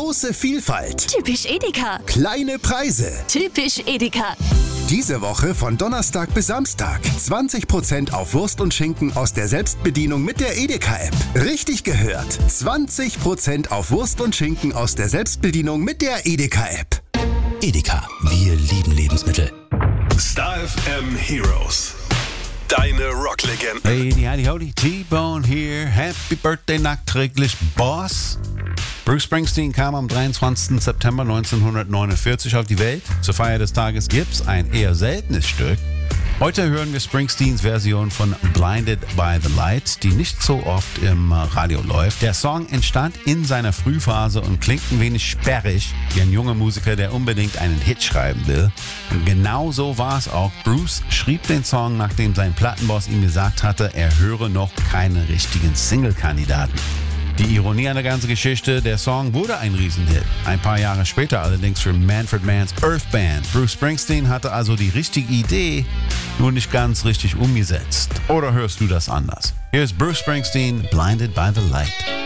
Große Vielfalt. Typisch Edeka. Kleine Preise. Typisch Edeka. Diese Woche von Donnerstag bis Samstag. 20% auf Wurst und Schinken aus der Selbstbedienung mit der Edeka-App. Richtig gehört. 20% auf Wurst und Schinken aus der Selbstbedienung mit der Edeka-App. Edeka, wir lieben Lebensmittel. Star FM Heroes. Deine Rocklegenden. Hey, howdy, T-Bone hier. Happy Birthday nachträglich, Boss. Bruce Springsteen kam am 23. September 1949 auf die Welt. Zur Feier des Tages gibt's ein eher seltenes Stück. Heute hören wir Springsteens Version von Blinded by the Light, die nicht so oft im Radio läuft. Der Song entstand in seiner Frühphase und klingt ein wenig sperrig, wie ein junger Musiker, der unbedingt einen Hit schreiben will. Und genau so war es auch. Bruce schrieb den Song, nachdem sein Plattenboss ihm gesagt hatte, er höre noch keine richtigen Single-Kandidaten. Die Ironie an der ganzen Geschichte, der Song wurde ein Riesenhit. Ein paar Jahre später allerdings für Manfred Mann's Earth Band. Bruce Springsteen hatte also die richtige Idee, nur nicht ganz richtig umgesetzt. Oder hörst du das anders? Hier ist Bruce Springsteen, Blinded by the Light.